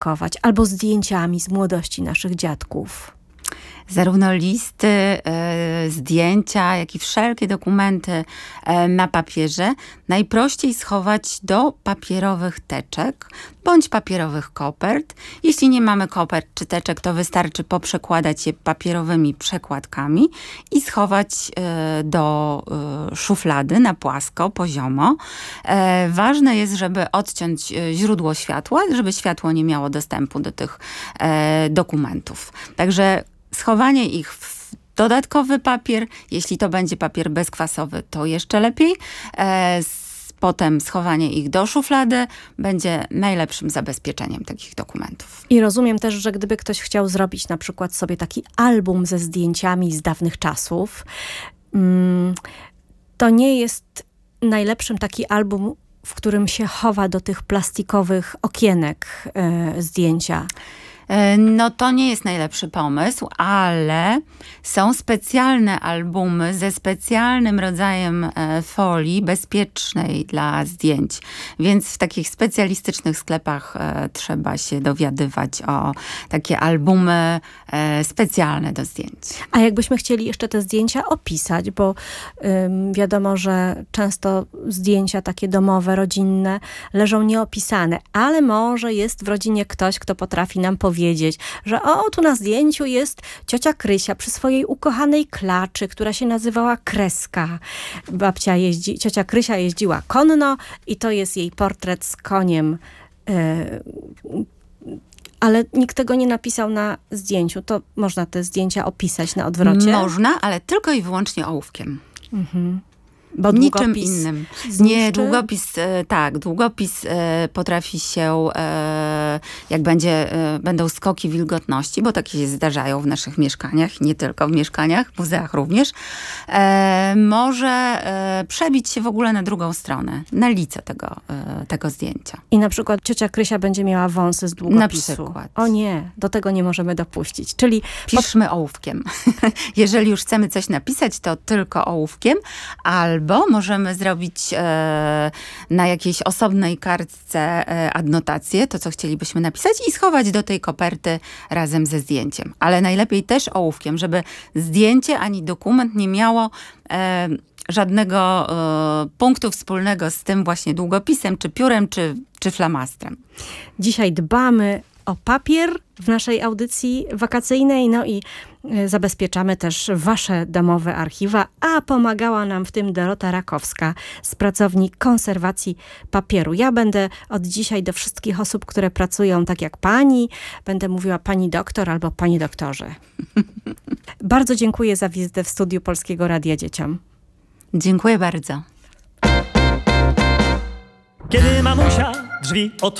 pakować, albo zdjęciami z młodości naszych dziadków? Zarówno listy, zdjęcia, jak i wszelkie dokumenty na papierze najprościej schować do papierowych teczek bądź papierowych kopert. Jeśli nie mamy kopert czy teczek, to wystarczy poprzekładać je papierowymi przekładkami i schować do szuflady na płasko, poziomo. Ważne jest, żeby odciąć źródło światła, żeby światło nie miało dostępu do tych dokumentów. Także schowanie ich w dodatkowy papier, jeśli to będzie papier bezkwasowy, to jeszcze lepiej. Potem schowanie ich do szuflady będzie najlepszym zabezpieczeniem takich dokumentów. I rozumiem też, że gdyby ktoś chciał zrobić na przykład sobie taki album ze zdjęciami z dawnych czasów, to nie jest najlepszym taki album, w którym się chowa do tych plastikowych okienek zdjęcia. No to nie jest najlepszy pomysł, ale są specjalne albumy ze specjalnym rodzajem folii bezpiecznej dla zdjęć. Więc w takich specjalistycznych sklepach trzeba się dowiadywać o takie albumy specjalne do zdjęć. A jakbyśmy chcieli jeszcze te zdjęcia opisać, bo wiadomo, że często zdjęcia takie domowe, rodzinne leżą nieopisane, ale może jest w rodzinie ktoś, kto potrafi nam powiedzieć, że tu na zdjęciu jest ciocia Krysia przy swojej ukochanej klaczy, która się nazywała Kreska. Ciocia Krysia jeździła konno i to jest jej portret z koniem. Ale nikt tego nie napisał na zdjęciu. To można te zdjęcia opisać na odwrocie? Można, ale tylko i wyłącznie ołówkiem. Mhm. Bo niczym innym. zniszczy? Nie, długopis potrafi się, jak będą skoki wilgotności, bo takie się zdarzają w naszych mieszkaniach, nie tylko w mieszkaniach, w muzeach również, może przebić się w ogóle na drugą stronę, na lice tego zdjęcia. I na przykład ciocia Krysia będzie miała wąsy z długopisu. Na przykład. O nie, do tego nie możemy dopuścić. Czyli piszmy ołówkiem. Jeżeli już chcemy coś napisać, to tylko ołówkiem, albo możemy zrobić na jakiejś osobnej kartce adnotację, to co chcielibyśmy napisać i schować do tej koperty razem ze zdjęciem. Ale najlepiej też ołówkiem, żeby zdjęcie ani dokument nie miało żadnego punktu wspólnego z tym właśnie długopisem, czy piórem, czy flamastrem. Dzisiaj dbamy o papier w naszej audycji wakacyjnej, no i zabezpieczamy też wasze domowe archiwa, a pomagała nam w tym Dorota Rakowska z pracowni konserwacji papieru. Ja będę od dzisiaj do wszystkich osób, które pracują tak jak pani, będę mówiła pani doktor albo panie doktorze. Bardzo dziękuję za wizytę w studiu Polskiego Radia Dzieciom. Dziękuję bardzo. Kiedy mamusia drzwi otworzy,